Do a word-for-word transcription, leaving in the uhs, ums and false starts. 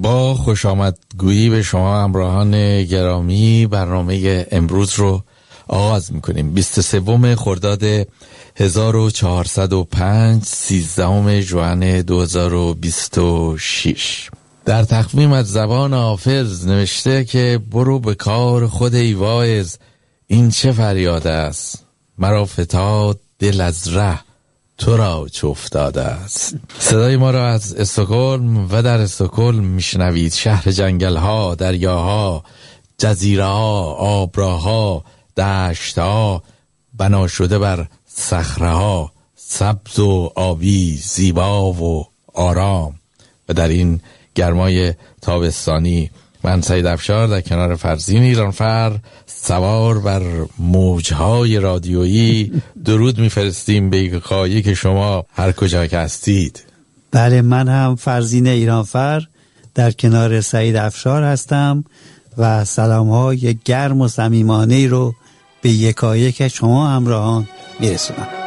با خوش آمد گویی به شما همراهان گرامی برنامه امروز رو آغاز میکنیم. بیست و سوم خرداد هزار و چهارصد و پنج، سیزدهم ژوئن دو هزار و بیست و شش. در تقویم از زبان حافظ نوشته که برو به کار خود ای واعظ، این چه فریاد است، مرا فتاد دل از ره، تو را چه افتاده است. صدای ما را از استکهلم و در استکهلم میشنوید. شهر جنگل ها، دریاها، جزیره ها، آبراها، دشت ها، بنا شده بر صخره ها، سبز و آبی، زیبا و آرام. و در این گرمای تابستانی من سعید افشار در کنار فرزین ایرانفر سوار بر موجهای رادیویی درود میفرستیم به یکایک که شما هر کجا که هستید. بله، من هم فرزین ایرانفر در کنار سعید افشار هستم و سلام‌های گرم و صمیمانه‌ای رو به یکایک شما همراهان میرسونم.